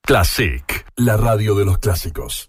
Classic, la radio de los clásicos.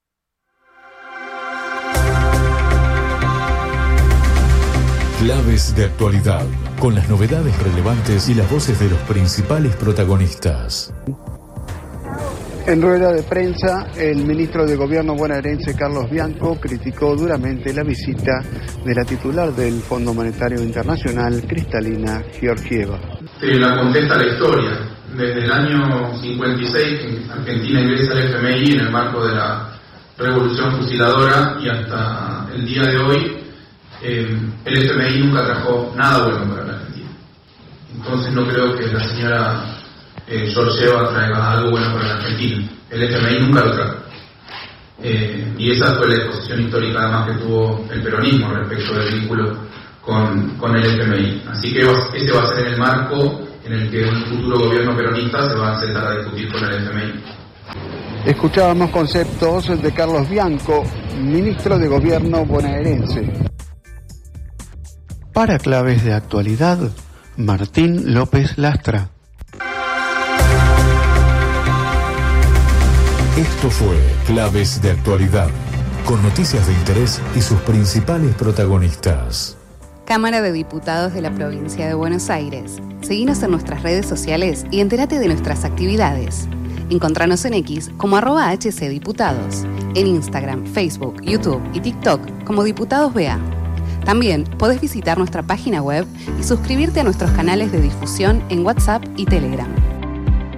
Claves de actualidad, con las novedades relevantes y las voces de los principales protagonistas. En rueda de prensa, el ministro de Gobierno bonaerense Carlos Bianco criticó duramente la visita de la titular del Fondo Monetario Internacional, Kristalina Georgieva. La contesta la historia. Desde el año 56, que Argentina ingresa al FMI en el marco de la Revolución Fusiladora, y hasta el día de hoy, el FMI nunca trajo nada bueno para la Argentina. Entonces no creo que la señora Georgieva traiga algo bueno para la Argentina. El FMI nunca lo trajo. Y esa fue la exposición histórica además que tuvo el peronismo respecto del vínculo con el FMI. Así que ese va a ser el marco en el que un futuro gobierno peronista se va a sentar a discutir con el FMI. Escuchábamos conceptos de Carlos Bianco, ministro de Gobierno bonaerense. Para claves de actualidad, Martín López Lastra. Esto fue Claves de Actualidad, con noticias de interés y sus principales protagonistas. Cámara de Diputados de la Provincia de Buenos Aires. Seguinos en nuestras redes sociales y entérate de nuestras actividades. Encontranos en X como @HCDiputados, en Instagram, Facebook, YouTube y TikTok como Diputados BA. También podés visitar nuestra página web y suscribirte a nuestros canales de difusión en WhatsApp y Telegram.